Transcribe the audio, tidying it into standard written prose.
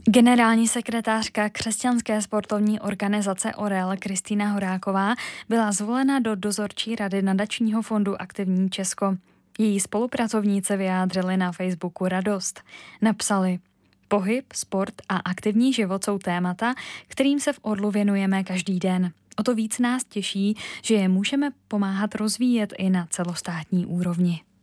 Generální sekretářka křesťanské sportovní organizace Orel Kristýna Horáková byla zvolena do dozorčí rady nadačního fondu Aktivní Česko. Její spolupracovníci vyjádřili na Facebooku radost. Napsali: Pohyb, sport a aktivní život jsou témata, kterým se v Orlu věnujeme každý den. O to víc nás těší, že je můžeme pomáhat rozvíjet i na celostátní úrovni.